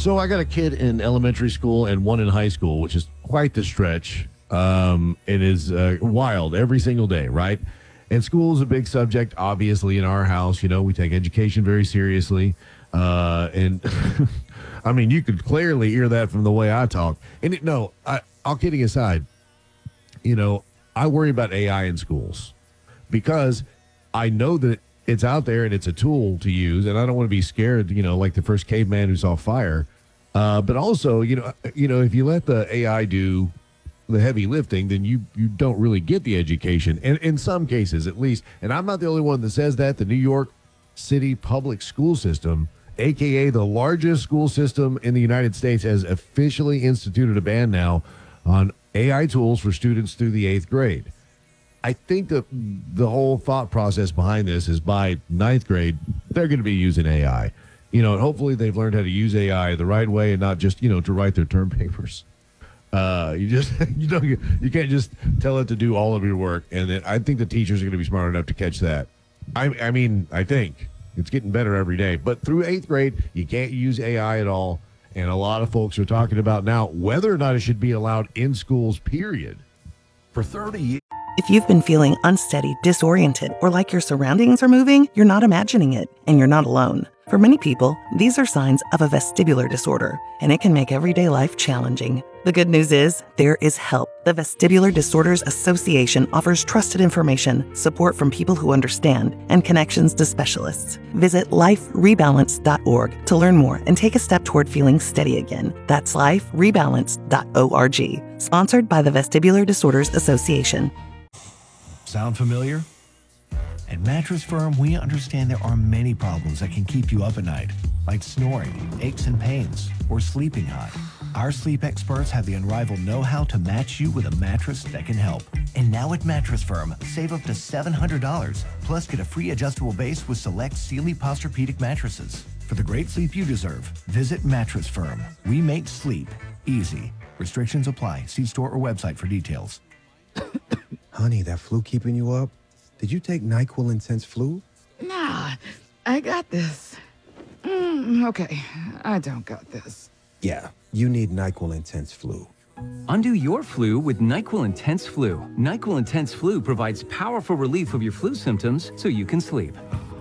So I got a kid in elementary school and one in high school, which is quite the stretch. It is wild every single day, right? And school is a big subject, obviously, in our house. You know, we take education very seriously. And I mean, you could clearly hear that from the way I talk. And all kidding aside, you know, I worry about AI in schools because I know that it's out there and it's a tool to use. And I don't want to be scared, you know, like the first caveman who saw fire. But also, you know, if you let the AI do the heavy lifting, then you don't really get the education. And in some cases, at least, and I'm not the only one that says that. The New York City public school system, aka the largest school system in the United States, has officially instituted a ban now on AI tools for students through the 8th grade. I think that the whole thought process behind this is by 9th grade, they're going to be using AI. You know, and hopefully they've learned how to use AI the right way and not just, you know, to write their term papers. You can't just tell it to do all of your work. And then I think the teachers are going to be smart enough to catch that. I mean, I think it's getting better every day. But through 8th grade, you can't use AI at all. And a lot of folks are talking about now whether or not it should be allowed in schools, period. For 30 years. If you've been feeling unsteady, disoriented, or like your surroundings are moving, you're not imagining it, and you're not alone. For many people, these are signs of a vestibular disorder, and it can make everyday life challenging. The good news is, there is help. The Vestibular Disorders Association offers trusted information, support from people who understand, and connections to specialists. Visit liferebalance.org to learn more and take a step toward feeling steady again. That's liferebalance.org. Sponsored by the Vestibular Disorders Association. Sound familiar? At Mattress Firm, we understand there are many problems that can keep you up at night, like snoring, aches and pains, or sleeping hot. Our sleep experts have the unrivaled know-how to match you with a mattress that can help. And now at Mattress Firm, save up to $700, plus get a free adjustable base with select Sealy Posturepedic mattresses. For the great sleep you deserve, visit Mattress Firm. We make sleep easy. Restrictions apply. See store or website for details. Honey, that flu keeping you up? Did you take NyQuil Intense Flu? Nah, I got this. Okay, I don't got this. Yeah, you need NyQuil Intense Flu. Undo your flu with NyQuil Intense Flu. NyQuil Intense Flu provides powerful relief of your flu symptoms so you can sleep.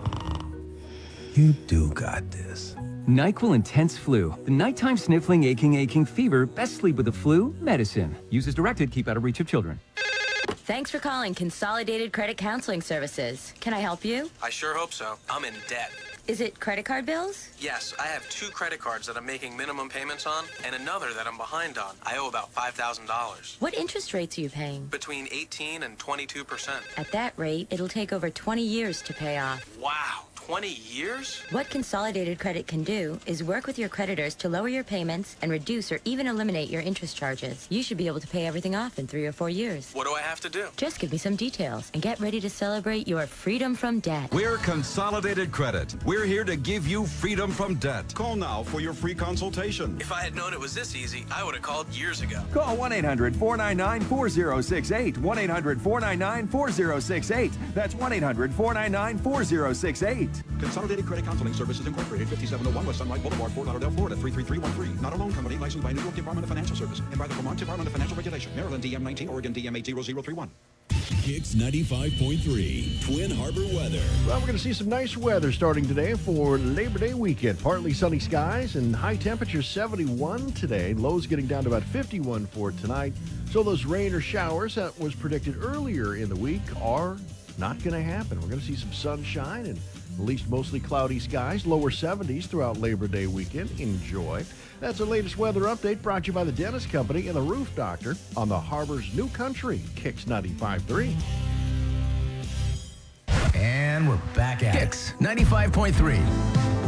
You do got this. NyQuil Intense Flu. The nighttime sniffling, aching fever. Best sleep with the flu medicine. Use as directed. Keep out of reach of children. Thanks for calling Consolidated Credit Counseling Services. Can I help you? I sure hope so. I'm in debt. Is it credit card bills? Yes, I have 2 credit cards that I'm making minimum payments on and another that I'm behind on. I owe about $5,000. What interest rates are you paying? Between 18 and 22%. At that rate, it'll take over 20 years to pay off. Wow, 20 years? What Consolidated Credit can do is work with your creditors to lower your payments and reduce or even eliminate your interest charges. You should be able to pay everything off in 3 or 4 years. What do I have to do? Just give me some details and get ready to celebrate your freedom from debt. We're Consolidated Credit. We're here to give you freedom from debt. Call now for your free consultation. If I had known it was this easy, I would have called years ago. Call 1-800-499-4068. 1-800-499-4068. That's 1-800-499-4068. Consolidated Credit Counseling Services Incorporated, 5701 West Sunlight Boulevard, Fort Lauderdale, Florida, 33313. Not a loan company licensed by New York Department of Financial Services and by the Vermont Department of Financial Regulation. Maryland DM 19, Oregon DM 80031. Kicks 95.3, Twin Harbor weather. Well, we're going to see some nice weather starting today for Labor Day weekend. Partly sunny skies and high temperatures 71 today. Lows getting down to about 51 for tonight. So those rain or showers that was predicted earlier in the week are not going to happen. We're going to see some sunshine and at least mostly cloudy skies, lower 70s throughout Labor Day weekend. Enjoy. That's the latest weather update brought to you by the Dennis Company and the Roof Doctor on the Harbor's New Country, Kicks 95.3. And we're back at Kicks 95.3.